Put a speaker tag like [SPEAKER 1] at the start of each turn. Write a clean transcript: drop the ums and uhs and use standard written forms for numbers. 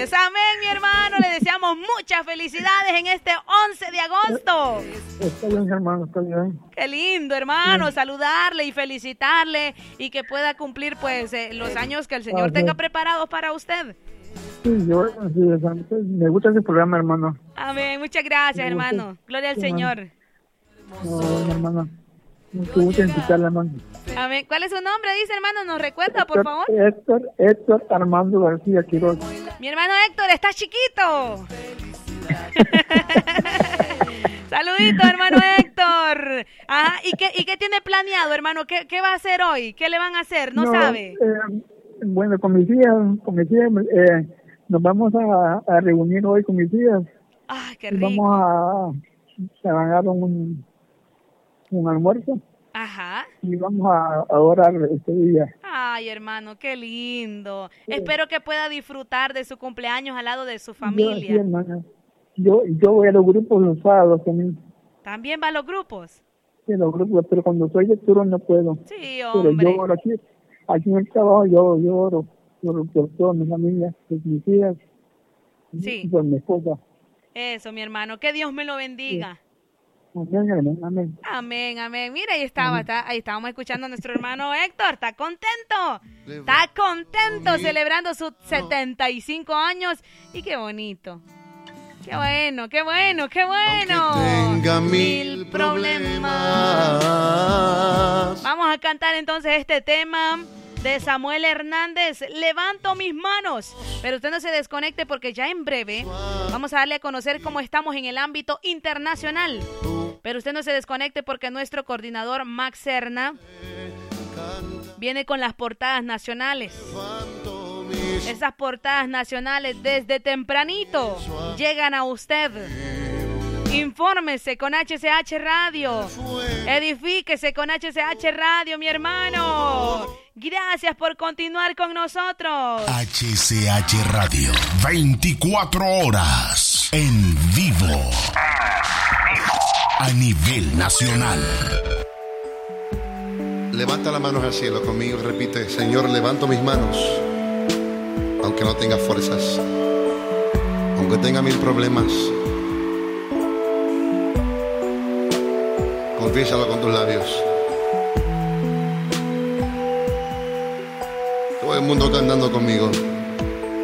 [SPEAKER 1] amén, mi hermano. Le deseamos muchas felicidades en este 11 de agosto.
[SPEAKER 2] Está bien, hermano, está bien.
[SPEAKER 1] Qué lindo, hermano, saludarle y felicitarle y que pueda cumplir pues los años que el Señor tenga preparados para usted.
[SPEAKER 2] Sí, me gusta ese programa, hermano.
[SPEAKER 1] Amén, muchas gracias, hermano. Gloria al Señor.
[SPEAKER 2] No, hermano. Me gusta invitarle, hermano.
[SPEAKER 1] Amén. ¿Cuál es su nombre? Dice, hermano, ¿nos recuerda, por favor?
[SPEAKER 2] Héctor Armando García Quiroz.
[SPEAKER 1] Mi hermano Héctor, estás chiquito. Saludito, hermano Héctor. Ajá, ¿y qué tiene planeado, hermano? ¿Qué va a hacer hoy? ¿Qué le van a hacer? ¿No sabe?
[SPEAKER 2] Bueno, con mis hijas, nos vamos a reunir hoy con mis hijas.
[SPEAKER 1] ¡Ay, qué rico!
[SPEAKER 2] Vamos a ganar un almuerzo.
[SPEAKER 1] Ajá.
[SPEAKER 2] Y vamos a orar este día.
[SPEAKER 1] Ay, hermano, qué lindo. Sí. Espero que pueda disfrutar de su cumpleaños al lado de su familia.
[SPEAKER 2] Sí, hermano. Yo voy a los grupos los sábados también.
[SPEAKER 1] ¿También va a los grupos?
[SPEAKER 2] Sí, los grupos, pero cuando soy lectura no puedo.
[SPEAKER 1] Sí, hombre.
[SPEAKER 2] Pero yo oro aquí en el trabajo, yo oro por toda mi familia, por mis hijas,
[SPEAKER 1] sí,
[SPEAKER 2] y por mi esposa.
[SPEAKER 1] Eso, mi hermano, que Dios me lo bendiga.
[SPEAKER 2] Sí. Amén, amén, amén.
[SPEAKER 1] Amén, amén. Mira, ahí estábamos escuchando a nuestro hermano Héctor. Está contento. Está contento celebrando sus 75 años. Y qué bonito. Qué bueno, qué bueno, qué bueno.
[SPEAKER 3] Aunque tenga mil problemas.
[SPEAKER 1] Vamos a cantar entonces este tema de Samuel Hernández, Levanto mis manos. Pero usted no se desconecte porque ya en breve vamos a darle a conocer cómo estamos en el ámbito internacional. Pero usted no se desconecte porque nuestro coordinador Max Serna viene con las portadas nacionales. Esas portadas nacionales desde tempranito llegan a usted. Infórmese con HCH Radio. Edifíquese con HCH Radio, mi hermano. Gracias por continuar con nosotros.
[SPEAKER 4] HCH Radio, 24 horas en vivo. A nivel nacional.
[SPEAKER 3] Levanta las manos al cielo conmigo y repite: Señor, levanto mis manos, aunque no tenga fuerzas, aunque tenga mil problemas. Confiésalo con tus labios. Todo el mundo cantando conmigo.